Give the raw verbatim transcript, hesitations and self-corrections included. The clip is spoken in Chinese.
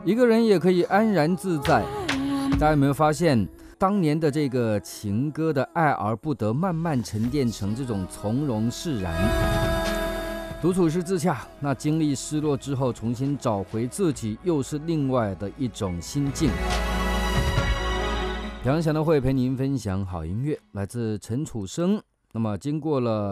一个人也可以安然自在。大家有没有发现，当年的这个情歌的爱而不得，慢慢沉淀成这种从容释然，独处是自洽。那经历失落之后，重新找回自己，又是另外的一种心境。杨翔的会陪您分享好音乐，来自陈楚生。那么经过了